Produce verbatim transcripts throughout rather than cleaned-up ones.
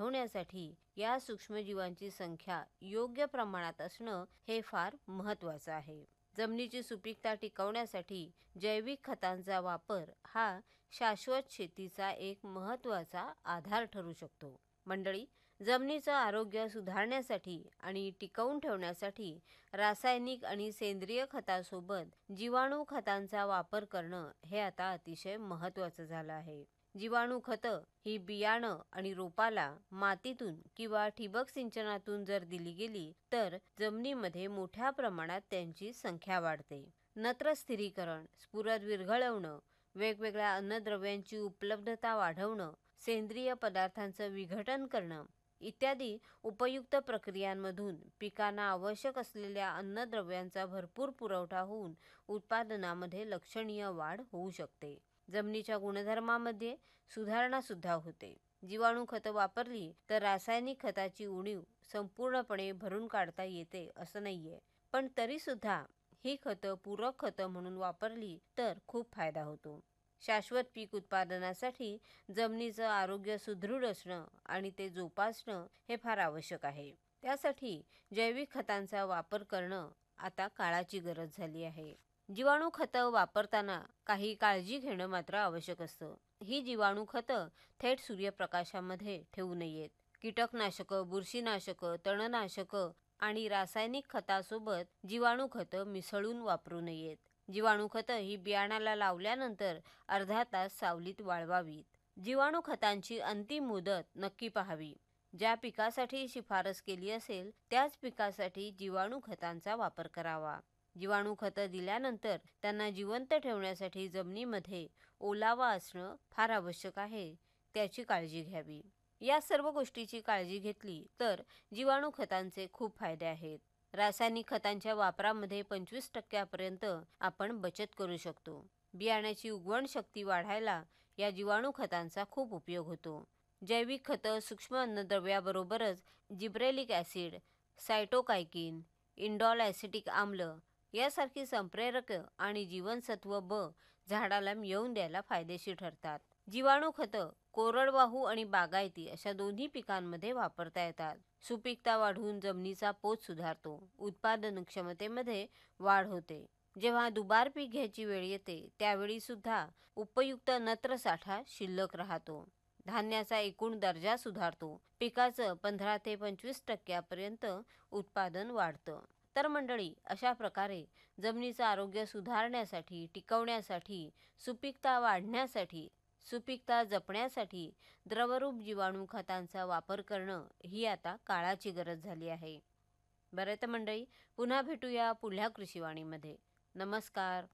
वाढवण्यासाठी या सूक्ष्मजीवांची संख्या योग्य प्रमाणात असणं हे फार महत्त्वाचं आहे. जमिनीची सुपीकता टिकवण्यासाठी जैविक खतांचा वापर हा शाश्वत शेतीचा एक महत्त्वाचा आधार ठरू शकतो. मंडळी, जमिनीचं आरोग्य सुधारण्यासाठी आणि टिकवून ठेवण्यासाठी रासायनिक आणि सेंद्रिय खतासोबत जीवाणू खतांचा वापर करणं हे आता अतिशय महत्त्वाचं झालं आहे. जीवाणू खतं ही बियाणं आणि रोपाला मातीतून किंवा ठिबक सिंचनातून जर दिली गेली तर जमिनीमध्ये मोठ्या प्रमाणात त्यांची संख्या वाढते. नत्र स्थिरीकरण, स्फुरद विरघळवणं, वेगवेगळ्या अन्नद्रव्यांची उपलब्धता वाढवणं, सेंद्रिय पदार्थांचं विघटन करणं इत्यादी उपयुक्त प्रक्रियांमधून पिकांना आवश्यक असलेल्या अन्नद्रव्यांचा भरपूर पुरवठा होऊन उत्पादनामध्ये लक्षणीय वाढ होऊ शकते. जमिनीच्या गुणधर्मामध्ये सुधारणा सुद्धा होते. जीवाणू खतं वापरली तर रासायनिक खताची उणीव संपूर्णपणे भरून काढता येते असं नाहीये, पण तरी सुद्धा ही खतं पूरक खतं म्हणून वापरली तर खूप फायदा होतो. शाश्वत पीक उत्पादनासाठी जमिनीचं आरोग्य सुदृढ असणं आणि ते जोपासणं हे फार आवश्यक आहे. त्यासाठी जैविक खतांचा वापर करणं आता काळाची गरज झाली आहे. जीवाणू खतं वापरताना काही काळजी घेणं मात्र आवश्यक असतं. ही जीवाणू खतं थेट सूर्यप्रकाशामध्ये ठेवू नयेत. कीटकनाशकं, बुरशीनाशकं, तणनाशकं आणि रासायनिक खतासोबत जीवाणू खतं मिसळून वापरू नयेत. जीवाणू खतं ही बियाणाला लावल्यानंतर अर्धा तास सावलीत वाळवावीत. जीवाणू खतांची अंतिम मुदत नक्की पाहावी. ज्या पिकासाठी शिफारस केली असेल त्याच पिकासाठी जीवाणू खतांचा वापर करावा. जीवाणू खतं दिल्यानंतर त्यांना जिवंत ठेवण्यासाठी जमिनीमध्ये ओलावा असणं फार आवश्यक आहे, त्याची काळजी घ्यावी. या सर्व गोष्टीची काळजी घेतली तर जीवाणू खतांचे खूप फायदे आहेत. रासायनिक खतांच्या वापरामध्ये पंचवीस टक्क्यापर्यंत आपण बचत करू शकतो. बियाण्याची उगवण शक्ती वाढायला या जीवाणू खतांचा खूप उपयोग होतो. जैविक खतं सूक्ष्म अन्नद्रव्याबरोबरच जिब्रेलिक ॲसिड, सायटोकायकिन, इंडॉल ॲसिटिक आम्ल यासारखी संप्रेरक आणि जीवनसत्व ब झाडाला मिळवून द्यायला फायदेशीर ठरतात. जीवाणू खतं कोरडवाहू आणि बागायती अशा दोन्ही पिकांमध्ये वापरता येतात. सुपीकता वाढवून जमिनीचा पोत सुधारतो. उत्पादन क्षमतेमध्ये वाढ होते. जेव्हा दुबार पीक घ्यायची वेळ येते त्यावेळी सुद्धा उपयुक्त नत्र साठा शिल्लक राहतो. धान्याचा एकूण दर्जा सुधारतो. पिकाचं पंधरा ते पंचवीस टक्क्यापर्यंत उत्पादन वाढतं. तर मंडळी, अशा प्रकारे जमिनीचं आरोग्य सुधारण्यासाठी, टिकवण्यासाठी, सुपीकता वाढण्यासाठी, सुपीकता जपण्यासाठी द्रवरूप जीवाणू खतांचा वापर करणं ही आता काळाची गरज झाली आहे. बरं तर मंडळी, पुन्हा भेटूया पुढल्या कृषीवाणीमध्ये. नमस्कार.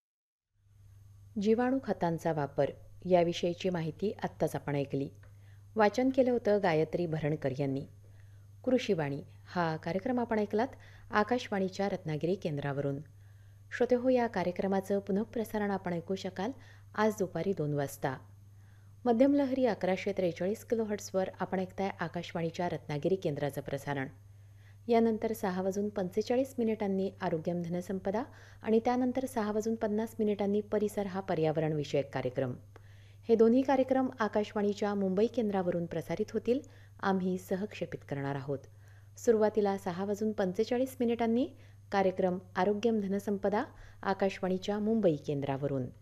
जीवाणू खतांचा वापर याविषयीची माहिती आत्ताच आपण ऐकली. वाचन केलं होतं गायत्री भरणकर यांनी. कृषीवाणी हा कार्यक्रम आपण ऐकलात आकाशवाणीच्या रत्नागिरी केंद्रावरून. श्रोते हो, या कार्यक्रमाचं पुनःप्रसारण आपण ऐकू शकाल आज दुपारी दोन वाजता. मध्यम लहरी अकराशे त्रेचाळीस किलो हर्ट्सवर आपण ऐकताय आकाशवाणीच्या रत्नागिरी केंद्राचं प्रसारण. यानंतर सहा वाजून पंचेचाळीस मिनिटांनी आरोग्यम धनसंपदा आणि त्यानंतर सहा वाजून पन्नास मिनिटांनी परिसर हा पर्यावरणविषयक कार्यक्रम. हे दोन्ही कार्यक्रम आकाशवाणीच्या मुंबई केंद्रावरून प्रसारित होतील. आम्ही सहक्षेपित करणार आहोत. सुरुवातीला सहा वाजून पंचेचाळीस मिनिटांनी कार्यक्रम आरोग्यम धनसंपदा आकाशवाणीच्या मुंबई केंद्रावरून.